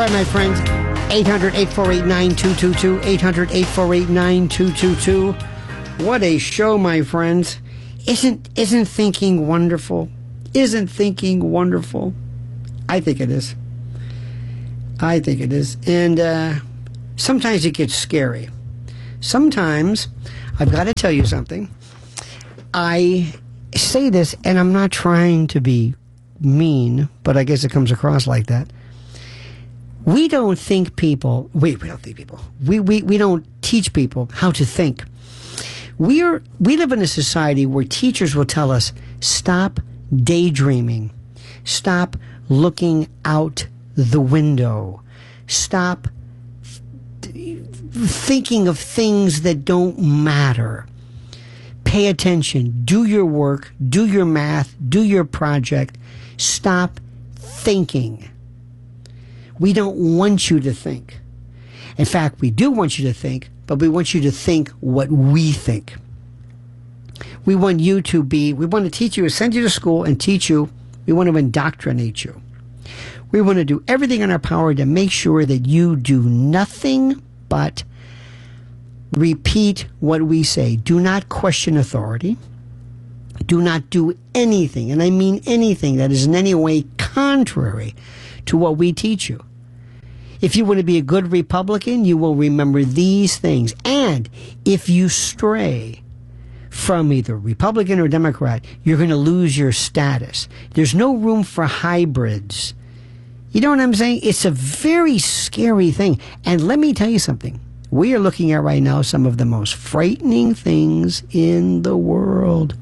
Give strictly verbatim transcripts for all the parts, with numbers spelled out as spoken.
right, my friends. eight hundred, eight four eight, nine two two two. eight hundred, eight four eight, nine two two two. What a show, my friends. Isn't, isn't thinking wonderful? Isn't thinking wonderful? I think it is. I think it is. And uh, sometimes it gets scary. Sometimes, I've got to tell you something. I say this, and I'm not trying to be mean, but I guess it comes across like that. We don't think people, wait, we don't think people, we, we, we don't teach people how to think. We are, we live in a society where teachers will tell us, stop daydreaming, stop looking out the window, stop th- thinking of things that don't matter. Pay attention, do your work, do your math, do your project, stop thinking. We don't want you to think. In fact, we do want you to think, but we want you to think what we think. We want you to be, we want to teach you, send you to school and teach you. We want to indoctrinate you. We want to do everything in our power to make sure that you do nothing but repeat what we say. Do not question authority. Do not do anything, and I mean anything, that is in any way contrary to what we teach you. If you want to be a good Republican, you will remember these things. And if you stray from either Republican or Democrat, you're going to lose your status. There's no room for hybrids. You know what I'm saying? It's a very scary thing. And let me tell you something. We are looking at right now some of the most frightening things in the world.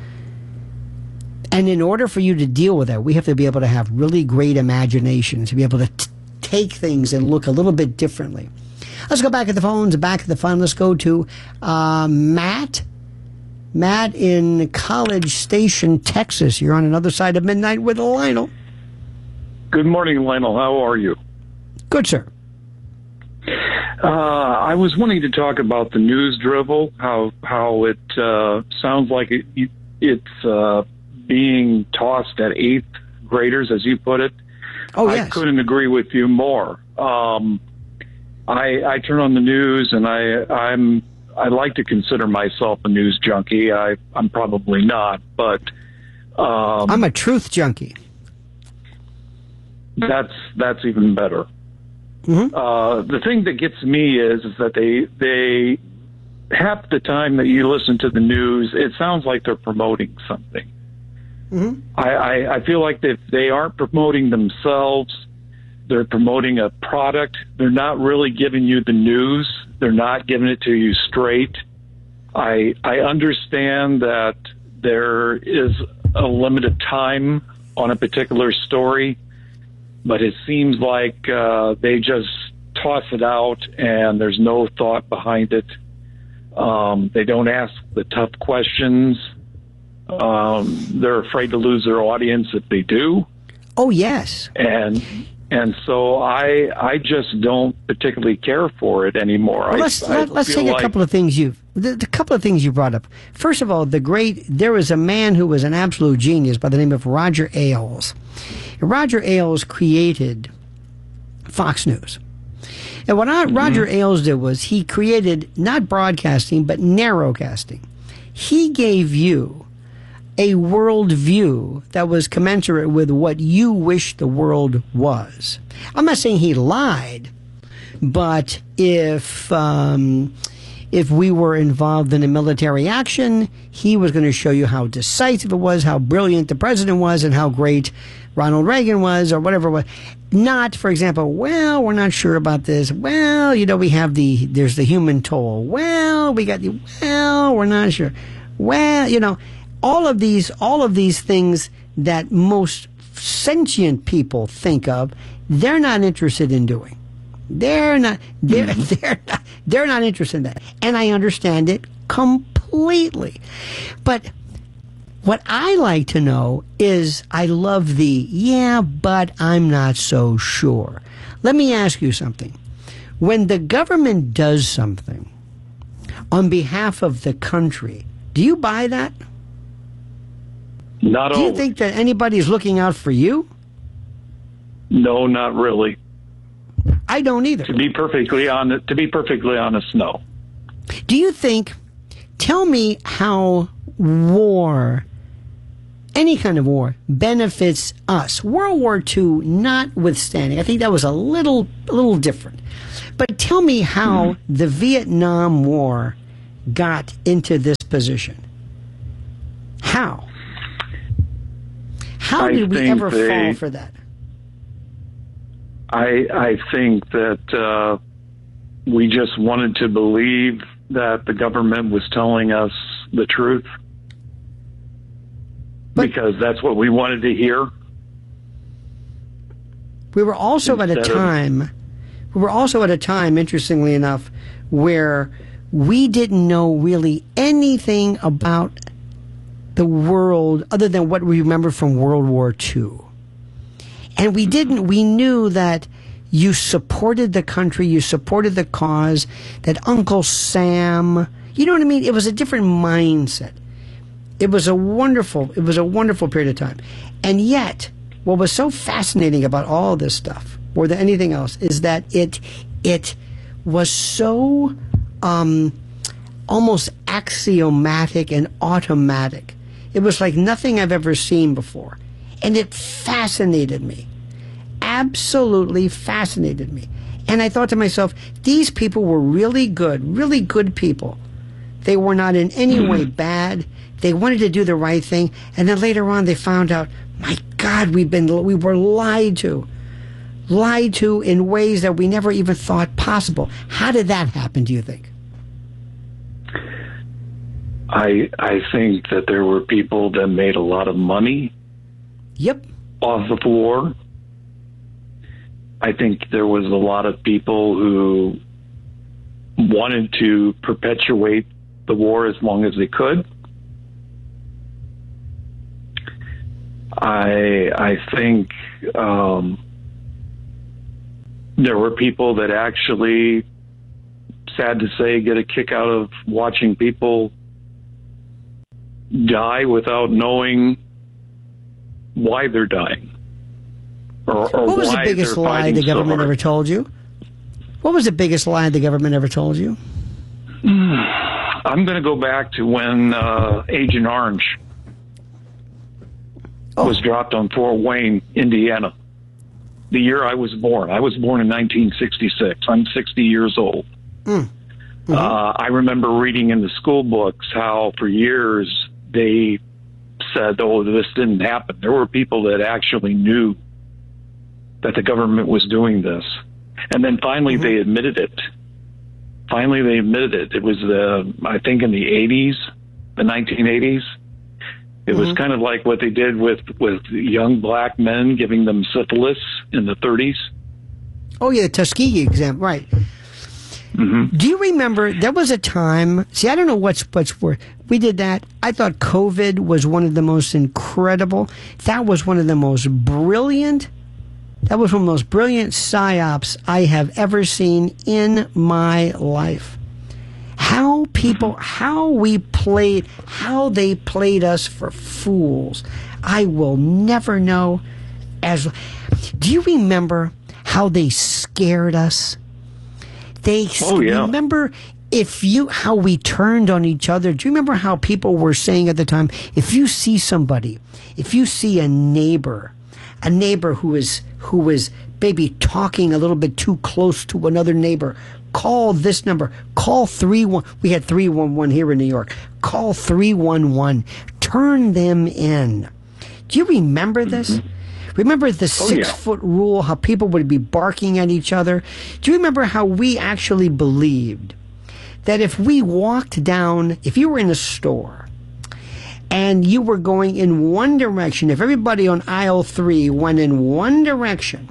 And in order for you to deal with that, we have to be able to have really great imagination, to be able to t- take things and look a little bit differently. Let's go back at the phones, back at the fun. Let's go to uh, Matt. Matt in College Station, Texas. You're on another side of midnight with Lionel. Good morning, Lionel. How are you? Good, sir. Uh, I was wanting to talk about the news drivel, how how it uh, sounds like it, it's uh, being tossed at eighth graders, as you put it. Oh, yes. I couldn't agree with you more. Um, I, I turn on the news, and I I'm I like to consider myself a news junkie. I I'm probably not, but um, I'm a truth junkie. That's that's even better. Mm-hmm. Uh, the thing that gets me is is that they they half the time that you listen to the news, it sounds like they're promoting something. Mm-hmm. I, I, I feel like if they aren't promoting themselves, they're promoting a product. They're not really giving you the news. They're not giving it to you straight. I I understand that there is a limited time on a particular story, but it seems like uh, they just toss it out and there's no thought behind it. Um, they don't ask the tough questions. Um, they're afraid to lose their audience if they do. Oh, yes. And and so I I just don't particularly care for it anymore. Well, let's I, let, let's I take like, a couple of things you've the, the couple of things you brought up. First of all, the great there was a man who was an absolute genius by the name of Roger Ailes. And Roger Ailes created Fox News. And what I, mm-hmm. Roger Ailes did was he created not broadcasting but narrowcasting. He gave you a world view that was commensurate with what you wish the world was. I'm not saying he lied, but if um, if we were involved in a military action, he was going to show you how decisive it was, how brilliant the president was, and how great Ronald Reagan was, or whatever it was. Not, for example, well, we're not sure about this. Well, you know, we have the, there's the human toll. Well, we got the, well, we're not sure. Well, you know, all of these, all of these things that most sentient people think of, they're not interested in doing. They're not, they're, they're not, they're not interested in that. And I understand it completely. But what I like to know is I love the, yeah, but I'm not so sure. Let me ask you something. When the government does something on behalf of the country, do you buy that? Not Do you always. think that anybody is looking out for you? No, not really. I don't either. To be perfectly honest, to be perfectly honest, no. Do you think, tell me how war, any kind of war, benefits us? World War Two notwithstanding, I think that was a little, a little different. But tell me how mm-hmm. the Vietnam War got into this position. How? How I did we ever they, fall for that? I I think that uh, we just wanted to believe that the government was telling us the truth, but because that's what we wanted to hear. We were also at a time, of, we were also at a time, interestingly enough, where we didn't know really anything about the world other than what we remember from World War Two. And we didn't, we knew that you supported the country, you supported the cause, that Uncle Sam, you know what I mean? It was a different mindset. It was a wonderful, it was a wonderful period of time. And yet, what was so fascinating about all this stuff, more than anything else, is that it, it was so um, almost axiomatic and automatic. It was like nothing I've ever seen before. And it fascinated me. Absolutely fascinated me. And I thought to myself, these people were really good, really good people. They were not in any way bad. They wanted to do the right thing. And then later on they found out, my God, we've been, we were lied to. Lied to in ways that we never even thought possible. How did that happen, do you think? I I think that there were people that made a lot of money Yep. off of war. I think there was a lot of people who wanted to perpetuate the war as long as they could. I I think um, there were people that actually, sad to say, get a kick out of watching people die without knowing why they're dying. Or, or what was the why biggest they're lie the government so ever told you? What was the biggest lie the government ever told you? I'm going to go back to when uh, Agent Orange oh. was dropped on Fort Wayne, Indiana. The year I was born. I was born in nineteen sixty-six. I'm sixty years old. Mm. Mm-hmm. Uh, I remember reading in the school books how for years they said, oh, this didn't happen. There were people that actually knew that the government was doing this. And then finally mm-hmm. they admitted it. Finally they admitted it. It was, the, I think, in the eighties, the nineteen eighties. It mm-hmm. was kind of like what they did with, with young black men, giving them syphilis in the thirties. Oh, yeah, the Tuskegee exam, right. Mm-hmm. Do you remember, there was a time, see, I don't know what's, what's worse. We did that. I thought COVID was one of the most incredible. That was one of the most brilliant, that was one of the most brilliant psyops I have ever seen in my life. How people, how we played, how they played us for fools, I will never know. As, do you remember how they scared us? They oh, yeah. remember if you how we turned on each other. Do you remember how people were saying at the time, if you see somebody, if you see a neighbor, a neighbor who is who is maybe talking a little bit too close to another neighbor, call this number. Call three one. We had three one one here in New York. Call three one one. Turn them in. Do you remember this? Mm-hmm. Remember the six-foot oh, yeah. rule, how people would be barking at each other? Do you remember how we actually believed that if we walked down, if you were in a store and you were going in one direction, if everybody on aisle three went in one direction,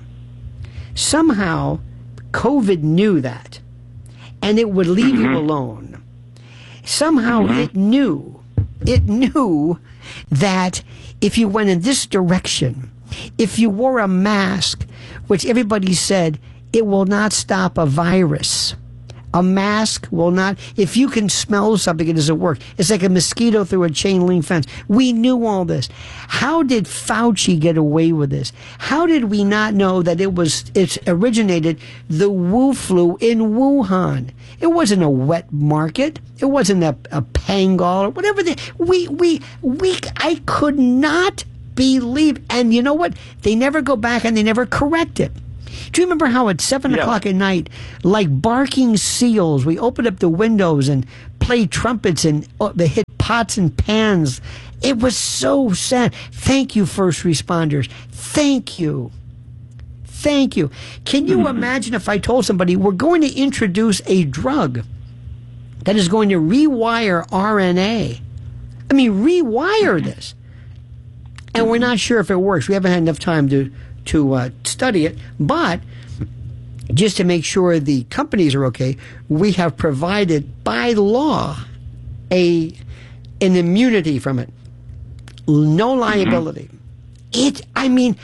somehow COVID knew that and it would leave mm-hmm. you alone. Somehow mm-hmm. it knew, it knew that if you went in this direction, if you wore a mask, which everybody said, it will not stop a virus. A mask will not. If you can smell something, it doesn't work. It's like a mosquito through a chain link fence. We knew all this. How did Fauci get away with this? How did we not know that it was, it originated the Wu flu in Wuhan? It wasn't a wet market. It wasn't a, a Pangal or whatever. The, we, we, we, I could not believe. And you know what? They never go back and they never correct it. Do you remember how at seven yeah. o'clock at night, like barking seals, we opened up the windows and played trumpets and uh, they hit pots and pans? It was so sad. Thank you, first responders. Thank you. Thank you. Can you imagine if I told somebody we're going to introduce a drug that is going to rewire R N A? I mean, rewire this. And we're not sure if it works. We haven't had enough time to to uh, study it, but just to make sure the companies are okay, we have provided by law a an immunity from it, no liability. It, I mean,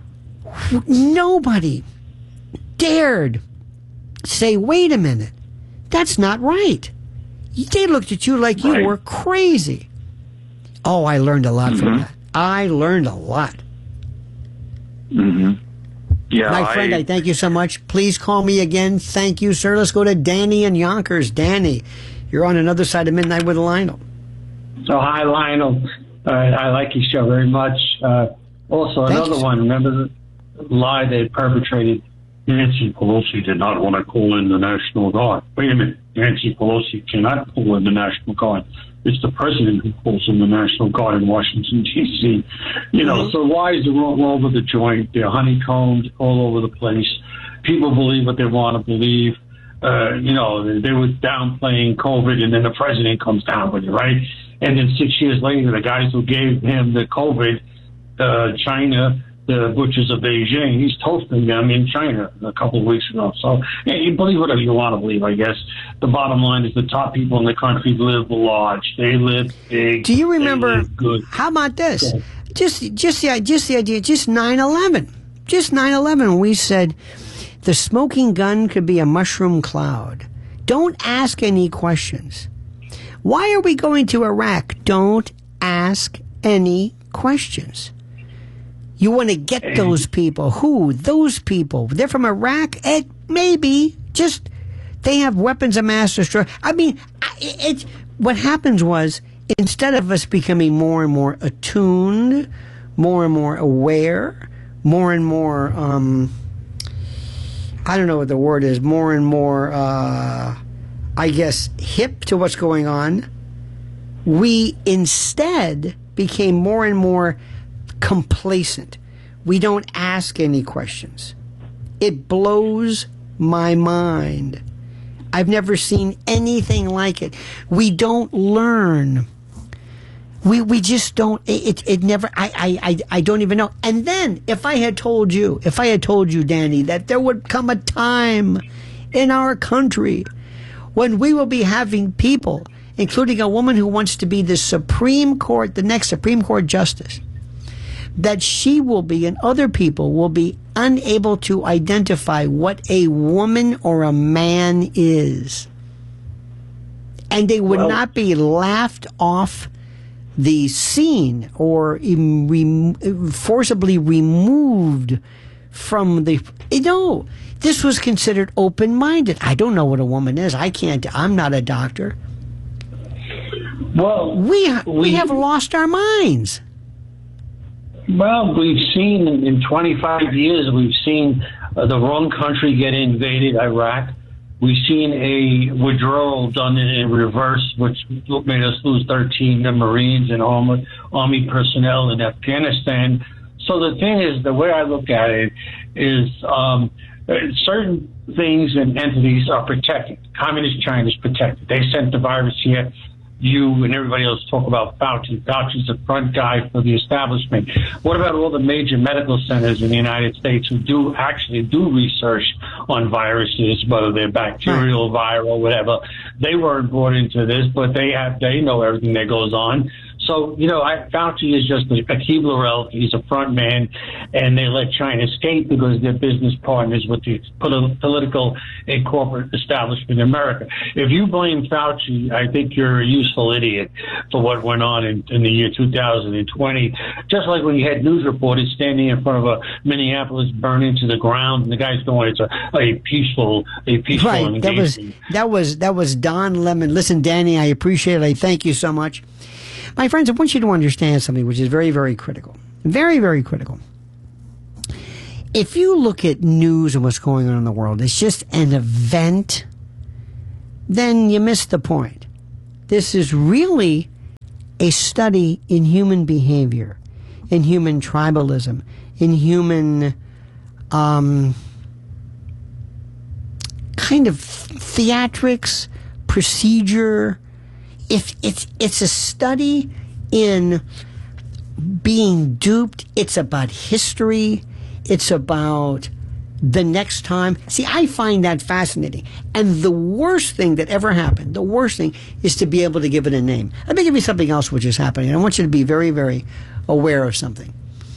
nobody dared say, "Wait a minute, that's not right." They looked at you like you right. were crazy. Oh, I learned a lot mm-hmm. from that. I learned a lot. Mm-hmm. Yeah, My friend, I, I thank you so much. Please call me again. Thank you, sir. Let's go to Danny in Yonkers. Danny, you're on another side of Midnight with Lionel. Oh, hi, Lionel. Uh, I like your show very much. Uh, also, Thank another you, one. Remember the lie they perpetrated? Nancy Pelosi did not want to call in the National Guard. Wait a minute. Nancy Pelosi cannot call in the National Guard. It's the president who calls in the National Guard in Washington, D C You know, mm-hmm. so lies are all over the joint. They're honeycombed all over the place. People believe what they want to believe. Uh, you know, they were downplaying COVID, and then the president comes down with it, right? And then six years later, the guys who gave him the COVID, uh, China, the butchers of Beijing, he's toasting them in China a couple of weeks ago. So, yeah, you believe whatever you want to believe, I guess. The bottom line is the top people in the country live large. They live big. Do you remember, good. How about this? Yeah. Just, just, the, just the idea, just nine eleven. Just nine eleven, we said the smoking gun could be a mushroom cloud. Don't ask any questions. Why are we going to Iraq? Don't ask any questions. You want to get those people. Who? Those people. They're from Iraq? It maybe. Just, they have weapons of mass destruction. I mean, it, it, what happens was, instead of us becoming more and more attuned, more and more aware, more and more, um, I don't know what the word is, more and more, uh, I guess, hip to what's going on, we instead became more and more complacent. We don't ask any questions. It blows my mind. I've never seen anything like it. We don't learn. We we just don't. It it never. I I I don't even know. And then if I had told you, if I had told you, Danny, that there would come a time in our country when we will be having people, including a woman who wants to be the Supreme Court, the next Supreme Court justice, that she will be and other people will be unable to identify what a woman or a man is. And they would well, not be laughed off the scene or rem- forcibly removed from the... No, this was considered open-minded. I don't know what a woman is. I can't... I'm not a doctor. Well, we, we, we have lost our minds. Well, we've seen in twenty-five years, we've seen uh, the wrong country get invaded, Iraq. We've seen a withdrawal done in reverse, which made us lose thirteen Marines and army, army personnel in Afghanistan. So the thing is, the way I look at it is um, certain things and entities are protected. Communist China is protected. They sent the virus here. you and everybody else talk about Fauci. Fauci's the front guy for the establishment. What about all the major medical centers in the United States who do actually do research on viruses, whether they're bacterial, viral, whatever? They weren't brought into this, but they have, they know everything that goes on. So, you know, I, Fauci is just a, a Keebler-elf. He's a front man, and they let China escape because they're business partners with the polit- political and corporate establishment in America. If you blame Fauci, I think you're a useful idiot for what went on in, in the year two thousand twenty. Just like when you had news reporters standing in front of a Minneapolis burning to the ground, and the guy's going, "It's a, a peaceful, a peaceful right. engagement." That was that was that was Don Lemon. Listen, Danny, I appreciate it. I thank you so much. My friends, I want you to understand something which is very, very critical. Very, very critical. If you look at news and what's going on in the world, it's just an event, then you miss the point. This is really a study in human behavior, in human tribalism, in human um, kind of theatrics, procedure. If it's it's a study in being duped, it's about history, it's about the next time. See, I find that fascinating. And the worst thing that ever happened, the worst thing is to be able to give it a name. Let me give you something else which is happening. I want you to be very, very aware of something.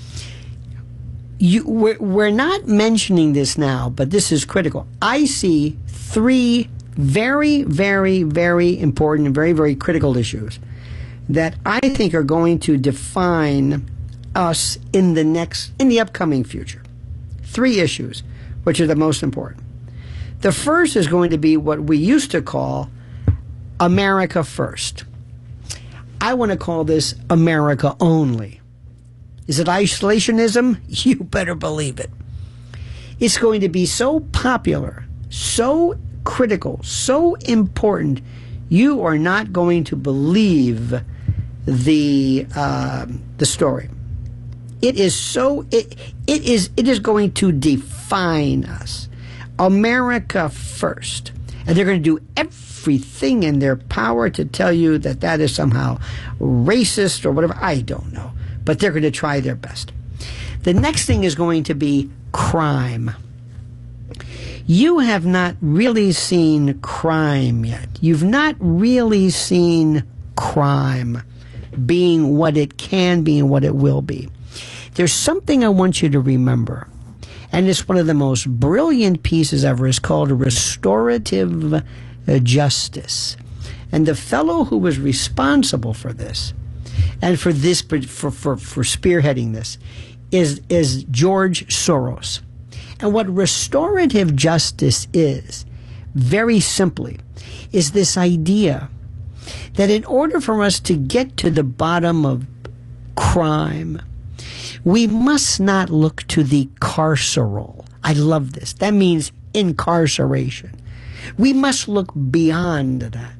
You, we're, we're not mentioning this now, but this is critical. I see three very, very, very important and very, very critical issues that I think are going to define us in the next, in the upcoming future. Three issues, which are the most important. The first is going to be what we used to call America First. I want to call this America Only. Is it isolationism? You better believe it. It's going to be so popular, so critical, so important, you are not going to believe the uh, the story. It is so it it is it is going to define us. America First, and they're going to do everything in their power to tell you that that is somehow racist or whatever. I don't know, but they're going to try their best. The next thing is going to be crime. You have not really seen crime yet. You've not really seen crime being what it can be and what it will be. There's something I want you to remember, and it's one of the most brilliant pieces ever. It's called restorative justice. And the fellow who was responsible for this, and for this, for, for, for spearheading this, is, is George Soros. And what restorative justice is, very simply, is this idea that in order for us to get to the bottom of crime, we must not look to the carceral. I love this. That means incarceration. We must look beyond that.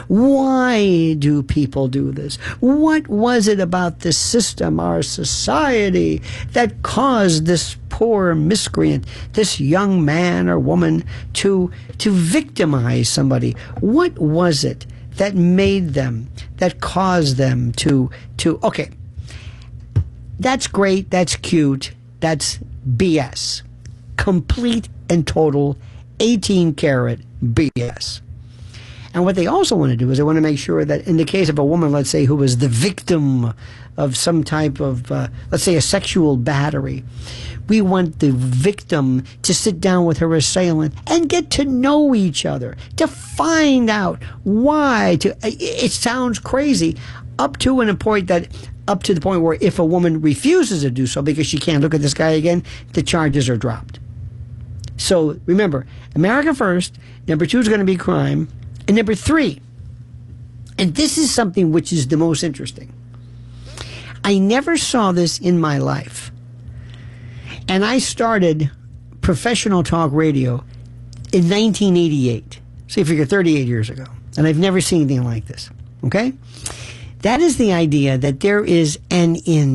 Why do people do this? What was it about the system, our society, that caused this poor miscreant, this young man or woman, to to victimize somebody? What was it that made them, that caused them to to okay, that's great, that's cute, that's B S. Complete and total eighteen karat B S. And what they also want to do is they want to make sure that in the case of a woman, let's say, who was the victim of some type of, uh, let's say, a sexual battery, we want the victim to sit down with her assailant and get to know each other, to find out why. To it sounds crazy, up to and a point that, up to the point where if a woman refuses to do so because she can't look at this guy again, the charges are dropped. So remember, America First. Number two is going to be crime. And number three, and this is something which is the most interesting. I never saw this in my life. And I started professional talk radio in nineteen eighty-eight. So you figure thirty-eight years ago. And I've never seen anything like this. Okay? That is the idea that there is an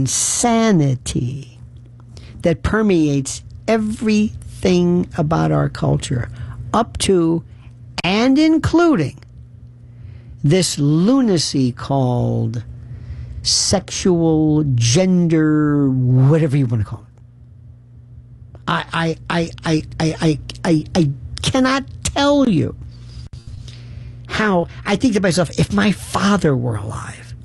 insanity that permeates everything about our culture, up to and including this lunacy called sexual, gender, whatever you want to call it. I, I, I, I, I, I, I cannot tell you how I think to myself, if my father were alive,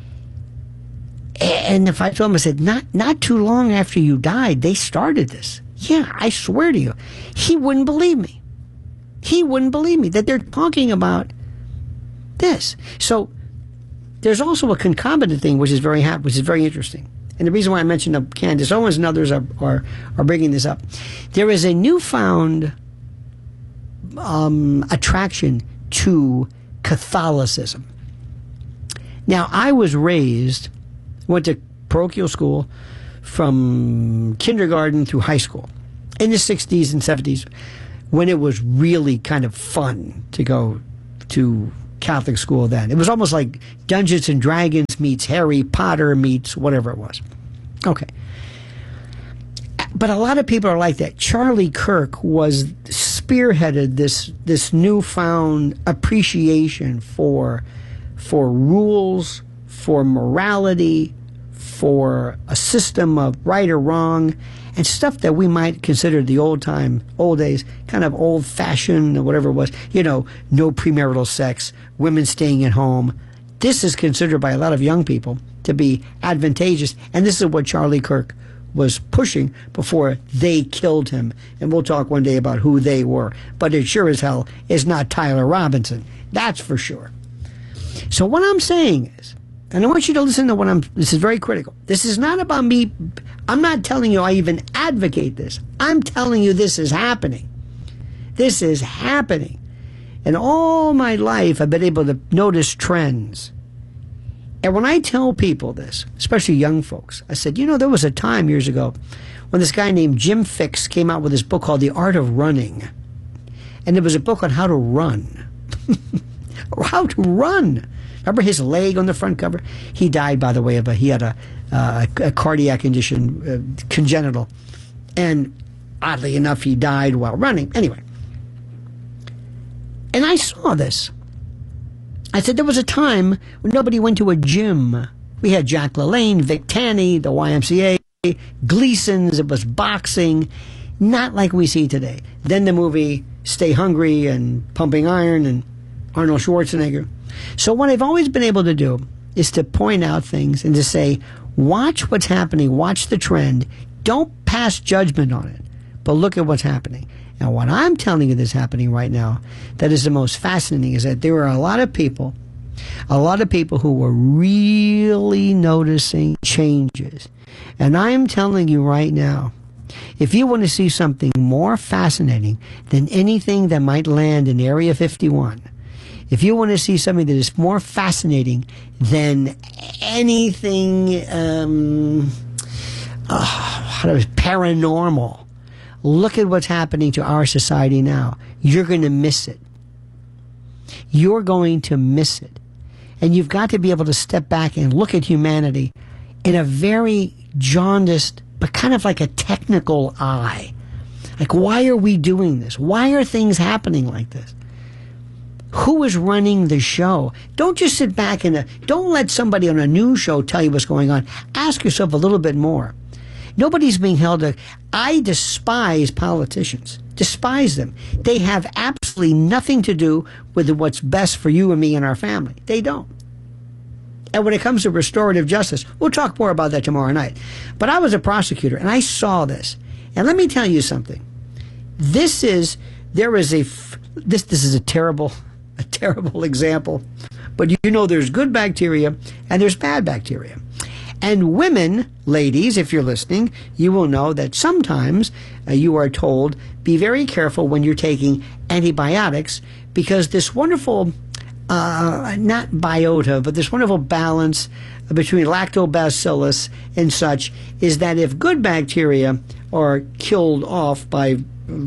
and if I told him, I said, not, not too long after you died, they started this. Yeah, I swear to you, he wouldn't believe me. He wouldn't believe me that they're talking about this. So there's also a concomitant thing, which is very happy, which is very interesting. And the reason why I mentioned uh, Candace Owens and others are, are, are bringing this up. There is a newfound um, attraction to Catholicism. Now, I was raised, went to parochial school from kindergarten through high school in the sixties and seventies, when it was really kind of fun to go to Catholic school then. It was almost like Dungeons and Dragons meets Harry Potter meets whatever it was. Okay. But a lot of people are like that. Charlie Kirk was spearheaded this this newfound appreciation for for rules, for morality, for a system of right or wrong, and stuff that we might consider the old time, old days, kind of old fashioned or whatever it was. You know, no premarital sex, women staying at home. This is considered by a lot of young people to be advantageous, and this is what Charlie Kirk was pushing before they killed him. And we'll talk one day about who they were. But it sure as hell is not Tyler Robinson. That's for sure. So what I'm saying is, and I want you to listen to what I'm, this is very critical. This is not about me. I'm not telling you I even advocate this. I'm telling you this is happening. This is happening. And all my life I've been able to notice trends. And when I tell people this, especially young folks, I said, you know, there was a time years ago when this guy named Jim Fixx came out with this book called The Art of Running. And it was a book on how to run. How to run. Remember his leg on the front cover? He died, by the way, but he had a, uh, a cardiac condition, uh, congenital. And oddly enough, he died while running. Anyway. And I saw this. I said there was a time when nobody went to a gym. We had Jack LaLanne, Vic Tanny, the Y M C A, Gleason's, it was boxing. Not like we see today. Then the movie Stay Hungry and Pumping Iron and Arnold Schwarzenegger. So what I've always been able to do is to point out things and to say, watch what's happening, watch the trend. Don't pass judgment on it, but look at what's happening. Now, what I'm telling you that's happening right now that is the most fascinating is that there are a lot of people, a lot of people who are really noticing changes. And I'm telling you right now, if you want to see something more fascinating than anything that might land in Area fifty-one, if you want to see something that is more fascinating than anything um, uh, how do I, paranormal, look at what's happening to our society now. You're going to miss it. You're going to miss it. And you've got to be able to step back and look at humanity in a very jaundiced, but kind of like a technical eye. Like, why are we doing this? Why are things happening like this? Who is running the show? Don't just sit back and uh, don't let somebody on a news show tell you what's going on. Ask yourself a little bit more. Nobody's being held to... I despise politicians. Despise them. They have absolutely nothing to do with what's best for you and me and our family. They don't. And when it comes to restorative justice, we'll talk more about that tomorrow night. But I was a prosecutor, and I saw this. And let me tell you something. This is... There is a... This, this is a terrible... A terrible example. But you know there's good bacteria and there's bad bacteria. And women, ladies, if you're listening, you will know that sometimes uh, you are told, be very careful when you're taking antibiotics because this wonderful, uh, not biota, but this wonderful balance between lactobacillus and such is that if good bacteria are killed off by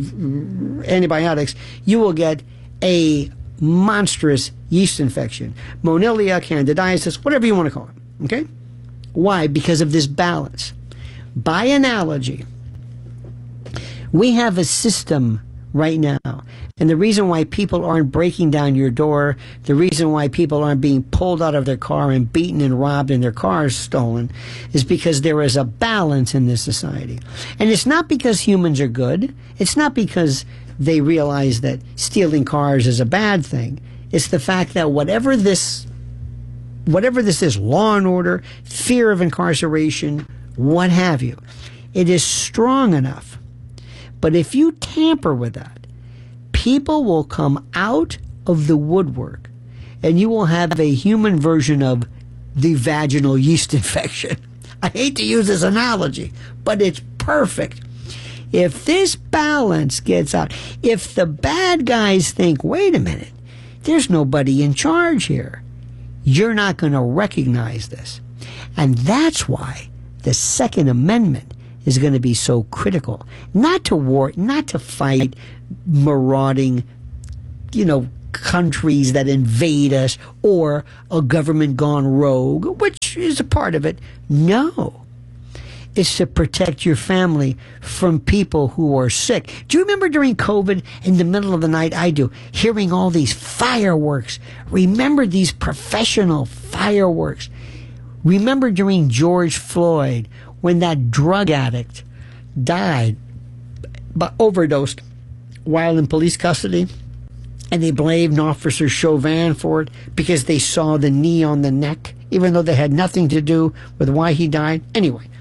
antibiotics, you will get a monstrous yeast infection. Monilla, candidiasis, whatever you want to call it. Okay? Why? Because of this balance. By analogy, we have a system right now. And the reason why people aren't breaking down your door, the reason why people aren't being pulled out of their car and beaten and robbed and their cars stolen, is because there is a balance in this society. And it's not because humans are good. It's not because they realize that stealing cars is a bad thing. It's the fact that whatever this, whatever this is, law and order, fear of incarceration, what have you, it is strong enough. But if you tamper with that, people will come out of the woodwork, and you will have a human version of the vaginal yeast infection. I hate to use this analogy, but it's perfect. If this balance gets out, if the bad guys think, wait a minute, there's nobody in charge here, you're not going to recognize this. And that's why the Second Amendment is going to be so critical. Not to war, not to fight marauding, you know, countries that invade us or a government gone rogue, which is a part of it. No. It's to protect your family from people who are sick. Do you remember during COVID, in the middle of the night, I do, hearing all these fireworks? Remember these professional fireworks? Remember during George Floyd, when that drug addict died, but overdosed while in police custody, and they blamed Officer Chauvin for it because they saw the knee on the neck, even though they had nothing to do with why he died. Anyway,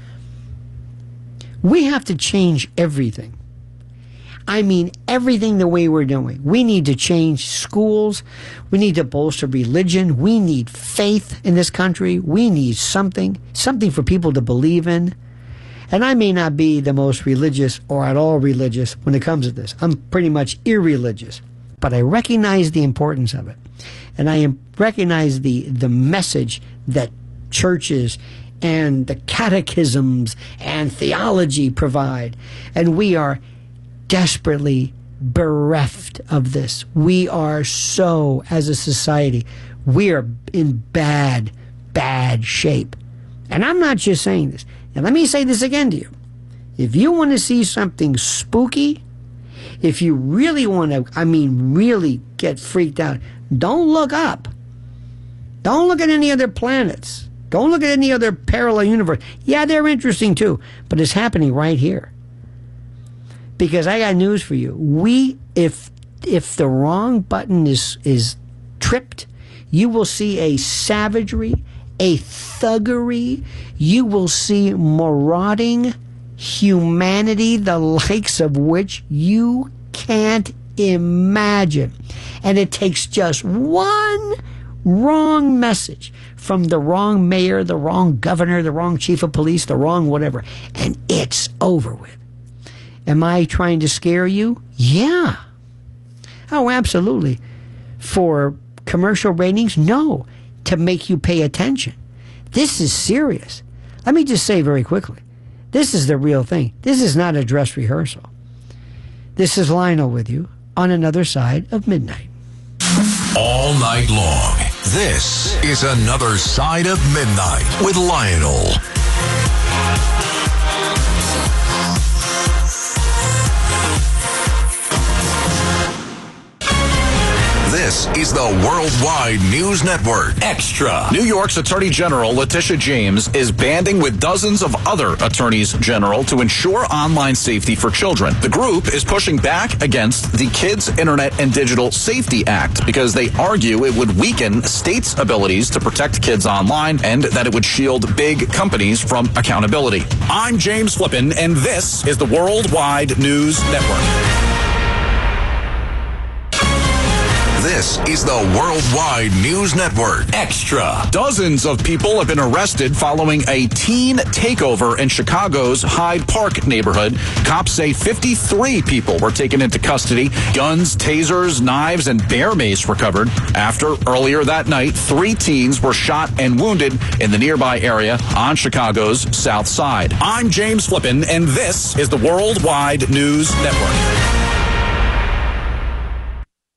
we have to change everything. I mean, everything the way we're doing. We need to change schools. We need to bolster religion. We need faith in this country. We need something, something for people to believe in. And I may not be the most religious or at all religious when it comes to this. I'm pretty much irreligious. But I recognize the importance of it. And I recognize the, the message that churches and the catechisms and theology provide. And we are desperately bereft of this. We are so, as a society, we are in bad, bad shape. And I'm not just saying this. And let me say this again to you. If you want to see something spooky, if you really want to, I mean, really get freaked out, don't look up. Don't look at any other planets. Don't look at any other parallel universe. Yeah, they're interesting too, but it's happening right here. Because I got news for you. We, if if the wrong button is is tripped, you will see a savagery, a thuggery. You will see marauding humanity, the likes of which you can't imagine. And it takes just one wrong message from the wrong mayor, the wrong governor, the wrong chief of police, the wrong whatever, and it's over with. Am I trying to scare you? Yeah. Oh, absolutely. For commercial ratings? No. To make you pay attention. This is serious. Let me just say very quickly, this is the real thing. This is not a dress rehearsal. This is Lionel with you on Another Side of Midnight. All night long, this is Another Side of Midnight with Lionel. This is the Worldwide News Network. Extra. New York's Attorney General Letitia James is banding with dozens of other attorneys general to ensure online safety for children. The group is pushing back against the Kids Internet and Digital Safety Act because they argue it would weaken states' abilities to protect kids online and that it would shield big companies from accountability. I'm James Flippin, and this is the Worldwide News Network. This is the Worldwide News Network. Extra. Dozens of people have been arrested following a teen takeover in Chicago's Hyde Park neighborhood. Cops say fifty-three people were taken into custody. Guns, tasers, knives, and bear mace recovered after earlier that night, three teens were shot and wounded in the nearby area on Chicago's South Side. I'm James Flippin, and this is the Worldwide News Network.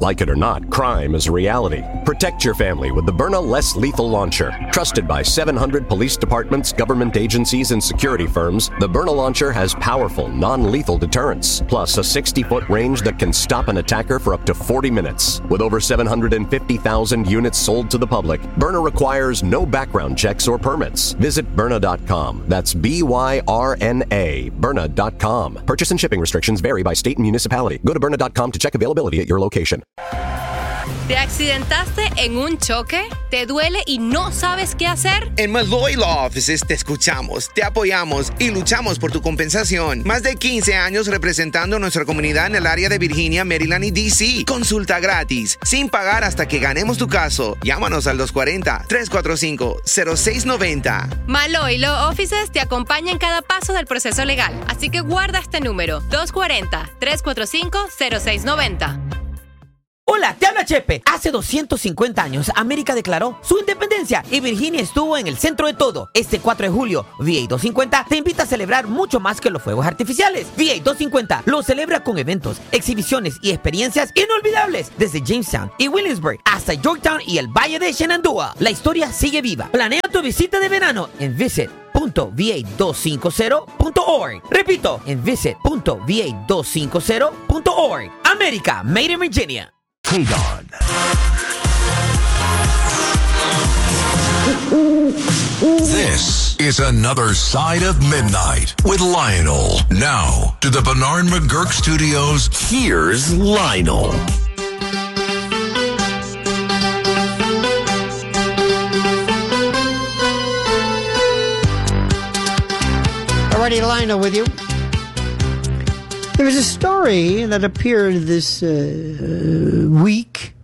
Like it or not, crime is a reality. Protect your family with the Byrna Less Lethal Launcher. Trusted by seven hundred police departments, government agencies, and security firms, the Byrna Launcher has powerful, non-lethal deterrence, plus a sixty-foot range that can stop an attacker for up to forty minutes. With over seven hundred fifty thousand units sold to the public, Byrna requires no background checks or permits. Visit Byrna dot com. That's B Y R N A, Byrna dot com. Purchase and shipping restrictions vary by state and municipality. Go to Byrna dot com to check availability at your location. ¿Te accidentaste en un choque? ¿Te duele y no sabes qué hacer? En Malloy Law Offices te escuchamos, te apoyamos y luchamos por tu compensación. Más de quince años representando a nuestra comunidad en el área de Virginia, Maryland y D C. Consulta gratis, sin pagar hasta que ganemos tu caso. Llámanos al dos cuatro cero, tres cuatro cinco, cero seis nueve cero. Malloy Law Offices te acompaña en cada paso del proceso legal. Así que guarda este número, dos cuatro cero, tres cuatro cinco, cero seis nueve cero. Hola, te habla Chepe. Hace doscientos cincuenta años, América declaró su independencia y Virginia estuvo en el centro de todo. Este cuatro de julio, V A doscientos cincuenta te invita a celebrar mucho más que los fuegos artificiales. V A doscientos cincuenta lo celebra con eventos, exhibiciones y experiencias inolvidables desde Jamestown y Williamsburg hasta Yorktown y el Valle de Shenandoah. La historia sigue viva. Planea tu visita de verano en visit punto v a doscientos cincuenta punto org. Repito, en visit punto v a doscientos cincuenta punto org. América, made in Virginia. K D O N. This is Another Side of Midnight with Lionel. Now, to the Bernard McGurk Studios, here's Lionel. Alrighty, Lionel with you. There was a story that appeared this uh, week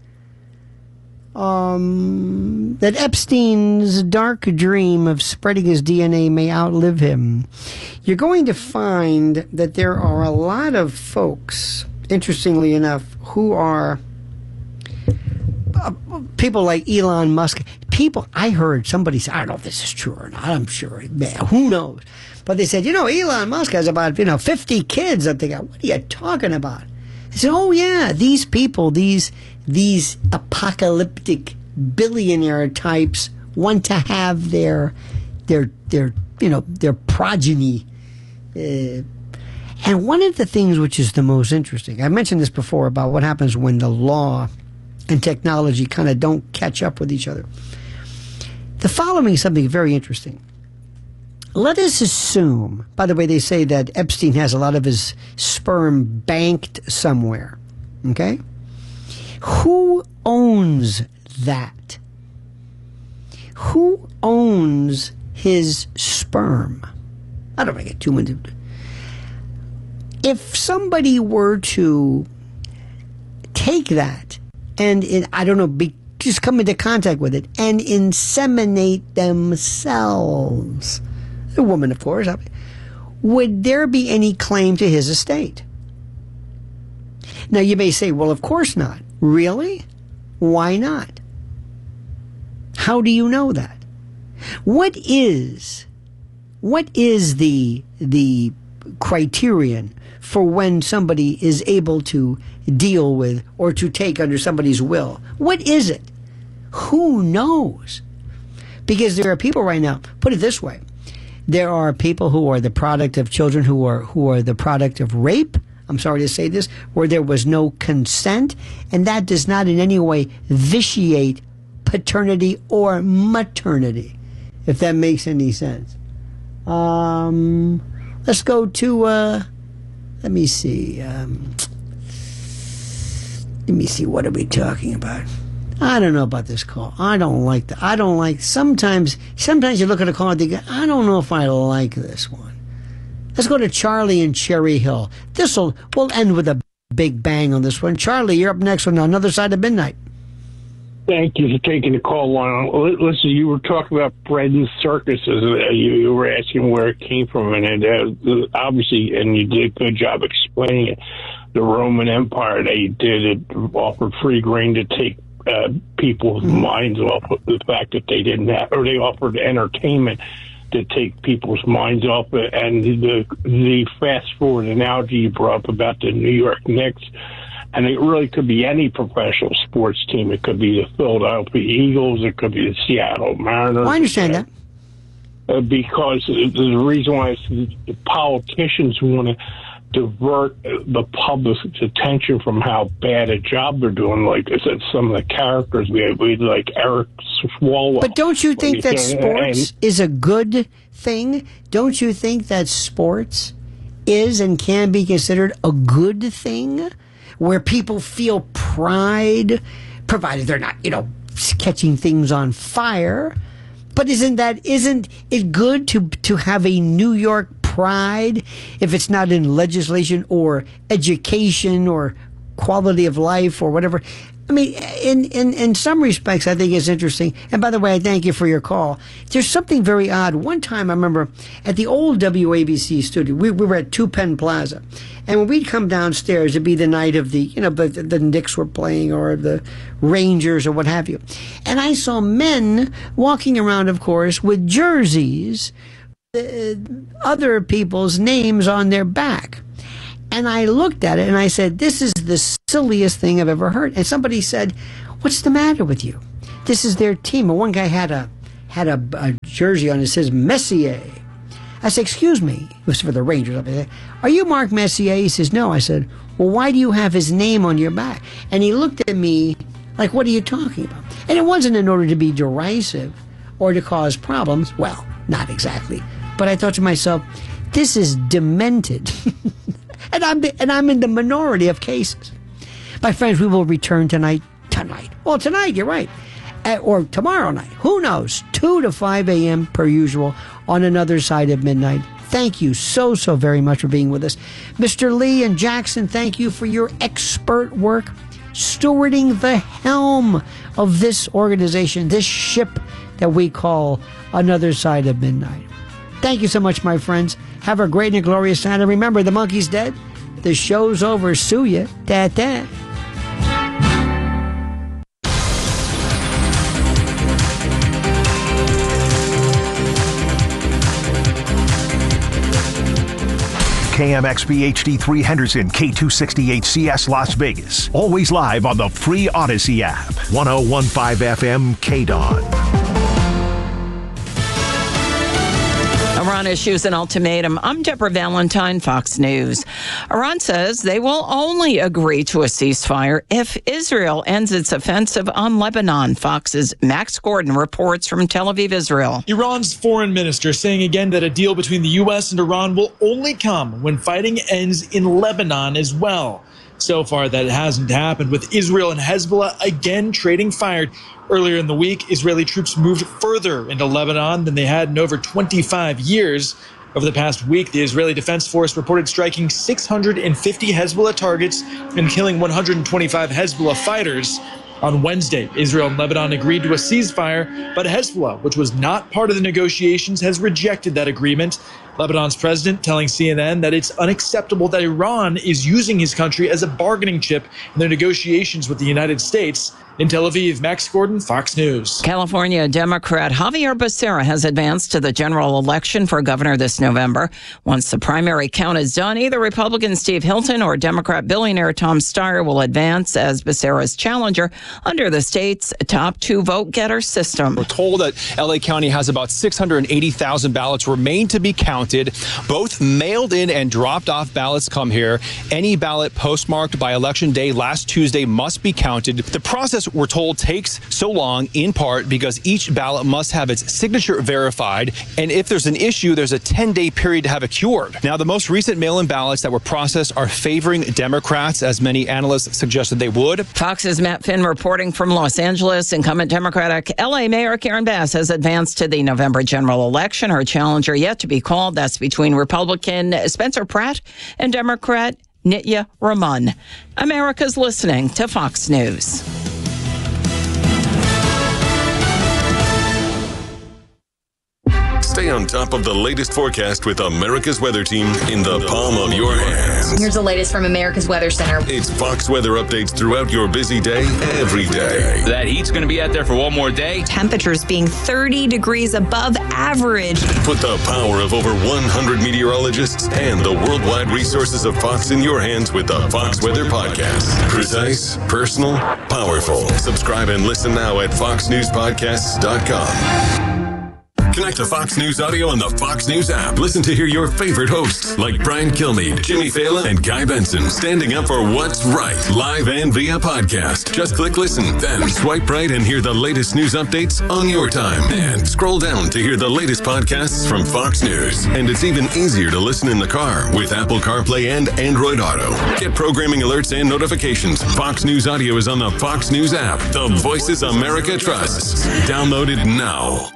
um, that Epstein's dark dream of spreading his D N A may outlive him. You're going to find that there are a lot of folks, interestingly enough, who are uh, people like Elon Musk. People, I heard somebody say, I don't know if this is true or not, I'm sure, man, who knows? But they said, you know, Elon Musk has about, you know, fifty kids. I'm thinking, what are you talking about? They said, oh, yeah, these people, these these apocalyptic billionaire types want to have their, their, their you know, their progeny. Uh, and one of the things which is the most interesting, I mentioned this before about what happens when the law and technology kind of don't catch up with each other. The following is something very interesting. Let us assume, by the way, they say that Epstein has a lot of his sperm banked somewhere. Okay? Who owns that? Who owns his sperm? I don't want to get too much. If somebody were to take that and, it, I don't know, be, just come into contact with it and inseminate themselves, a woman, of course, would there be any claim to his estate? Now, you may say, well, of course not. Really? Why not? How do you know that? What is, what is the, the criterion for when somebody is able to deal with or to take under somebody's will? What is it? Who knows? Because there are people right now, put it this way, there are people who are the product of children who are who are the product of rape. I'm sorry to say this, where there was no consent, and that does not in any way vitiate paternity or maternity, if that makes any sense. Um, let's go to, uh, let me see. Um, let me see, what are we talking about? I don't know about this call. I don't like that. I don't like, sometimes, sometimes you look at a call and think, I don't know if I like this one. Let's go to Charlie in Cherry Hill. This'll, we'll end with a big bang on this one. Charlie, you're up next on Another Side of Midnight. Thank you for taking the call, Lionel. Listen, you were talking about bread and circuses. You, you were asking where it came from, and uh, obviously, and you did a good job explaining it. The Roman Empire, they did it, offered free grain to take uh, people's mm-hmm. minds off of the fact that they didn't have, or they offered entertainment to take people's minds off it. And the the fast forward analogy you brought up about the New York Knicks, And it really could be any professional sports team. It could be the Philadelphia Eagles. It could be the Seattle Mariners. I understand that. Uh, because the reason why is the politicians want to divert the public's attention from how bad a job they're doing. Like I said, some of the characters we have, we like Eric Swalwell. But don't you think that and, sports and, is a good thing? Don't you think that sports is and can be considered a good thing, where people feel pride, provided they're not, you know, catching things on fire? But isn't that isn't it good to to have a New York pride, if it's not in legislation or education or quality of life or whatever? I mean, in, in, in some respects, I think it's interesting. And by the way, I thank you for your call. There's something very odd. One time, I remember at the old W A B C studio, we, we were at Two Penn Plaza. And when we'd come downstairs, it'd be the night of the, you know, the, the Knicks were playing or the Rangers or what have you. And I saw men walking around, of course, with jerseys, uh, other people's names on their back. And I looked at it and I said, this is the silliest thing I've ever heard. And somebody said, what's the matter with you? This is their team. And one guy had a had a, a jersey on it that says Messier. I said, excuse me. It was for the Rangers. I said, are you Mark Messier? He says, no. I said, well, why do you have his name on your back? And he looked at me like, what are you talking about? And it wasn't in order to be derisive or to cause problems. Well, not exactly. But I thought to myself, this is demented. And I'm, the, and I'm in the minority of cases. My friends, we will return tonight. Tonight. Well, tonight, you're right. At, or tomorrow night. Who knows? two to five a.m. per usual on Another Side of Midnight. Thank you so, so very much for being with us. Mister Lee and Jackson, thank you for your expert work stewarding the helm of this organization, this ship that we call Another Side of Midnight. Thank you so much, my friends. Have a great and glorious night. And remember, the monkey's dead. The show's over. Sue ya. Da-da. K M X B H D three Henderson, K two sixty-eight C S Las Vegas. Always live on the free Odyssey app. one oh one point five F M K D O N. Iran issues an ultimatum. I'm Deborah Valentine, Fox News. Iran says they will only agree to a ceasefire if Israel ends its offensive on Lebanon. Fox's Max Gordon reports from Tel Aviv, Israel. Iran's foreign minister saying again that a deal between the U S and Iran will only come when fighting ends in Lebanon as well. So far, that hasn't happened, with Israel and Hezbollah again trading fire. Earlier in the week, Israeli troops moved further into Lebanon than they had in over twenty-five years. Over the past week, the Israeli Defense Force reported striking six hundred fifty Hezbollah targets and killing one hundred twenty-five Hezbollah fighters. On Wednesday, Israel and Lebanon agreed to a ceasefire, but Hezbollah, which was not part of the negotiations, has rejected that agreement. Lebanon's president telling C N N that it's unacceptable that Iran is using his country as a bargaining chip in their negotiations with the United States. In Tel Aviv, Max Gordon, Fox News. California Democrat Javier Becerra has advanced to the general election for governor this November. Once the primary count is done, either Republican Steve Hilton or Democrat billionaire Tom Steyer will advance as Becerra's challenger under the state's top two vote-getter system. We're told that L A County has about six hundred eighty thousand ballots remain to be counted. Both mailed in and dropped off ballots come here. Any ballot postmarked by Election Day last Tuesday must be counted. The process, we're told, takes so long in part because each ballot must have its signature verified, and if there's an issue, there's a ten-day period to have it cured. Now, the most recent mail-in ballots that were processed are favoring Democrats, as many analysts suggested they would. Fox's Matt Finn reporting from Los Angeles. Incumbent Democratic L A Mayor Karen Bass has advanced to the November general election. Her challenger yet to be called. That's between Republican Spencer Pratt and Democrat Nitya Raman. America's listening to Fox News. Stay Stay on top of the latest forecast with America's Weather Team in the palm of your hands. Here's the latest from America's Weather Center. It's Fox weather updates throughout your busy day, every day. That heat's going to be out there for one more day. Temperatures being thirty degrees above average. Put the power of over one hundred meteorologists and the worldwide resources of Fox in your hands with the Fox Weather Podcast. Precise, personal, powerful. Subscribe and listen now at fox news podcasts dot com. Connect to Fox News Audio on the Fox News app. Listen to hear your favorite hosts like Brian Kilmeade, Jimmy Fallon, and Guy Benson standing up for what's right, live and via podcast. Just click listen, then swipe right and hear the latest news updates on your time. And scroll down to hear the latest podcasts from Fox News. And it's even easier to listen in the car with Apple CarPlay and Android Auto. Get programming alerts and notifications. Fox News Audio is on the Fox News app. The voices America trusts. Download it now.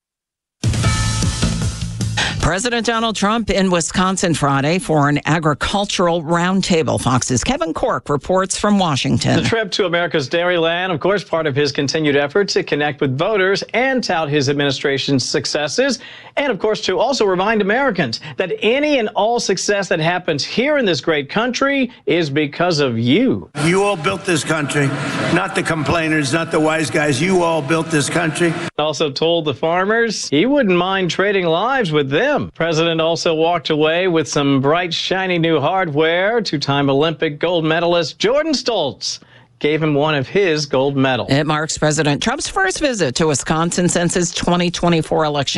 President Donald Trump in Wisconsin Friday for an agricultural roundtable. Fox's Kevin Corke reports from Washington. The trip to America's Dairyland, of course, part of his continued effort to connect with voters and tout his administration's successes. And, of course, to also remind Americans that any and all success that happens here in this great country is because of you. You all built this country, not the complainers, not the wise guys. You all built this country. Also told the farmers he wouldn't mind trading lives with them. President also walked away with some bright, shiny new hardware. Two-time Olympic gold medalist Jordan Stoltz gave him one of his gold medals. It marks President Trump's first visit to Wisconsin since his twenty twenty-four election.